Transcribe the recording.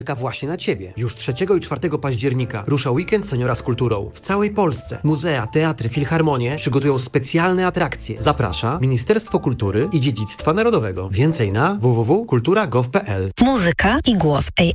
czeka właśnie na Ciebie. Już 3 i 4 października rusza weekend Seniora z kulturą. W całej Polsce muzea, teatry, filharmonie przygotują specjalne atrakcje. Zaprasza Ministerstwo Kultury i Dziedzictwa Narodowego. Więcej na www.kultura.gov.pl. Muzyka i głos